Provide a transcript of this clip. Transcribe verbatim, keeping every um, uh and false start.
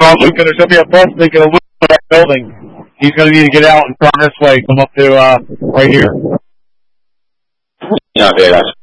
probably going to, there's going to be a bus making a loop of that building. He's going to need to get out and turn this way, come up to, uh, right here. Okay, that's